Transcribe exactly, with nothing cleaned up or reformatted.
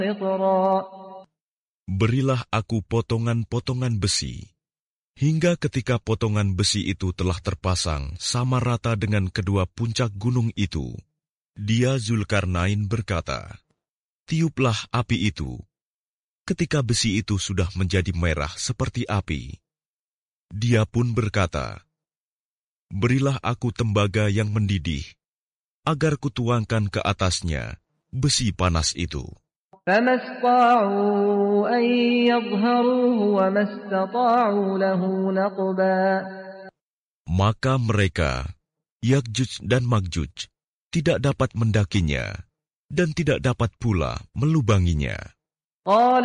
Berilah aku potongan-potongan besi, hingga ketika potongan besi itu telah terpasang sama rata dengan kedua puncak gunung itu, dia Zulkarnain berkata, "Tiuplah api itu." Ketika besi itu sudah menjadi merah seperti api, dia pun berkata, "Berilah aku tembaga yang mendidih, agar kutuangkan ke atasnya besi panas itu." فما استطاعوا أن يظهروه وما استطاعوا له نقبا. Maka mereka, Yakjuj dan Makjuj, tidak dapat mendakinya dan tidak dapat pula melubanginya.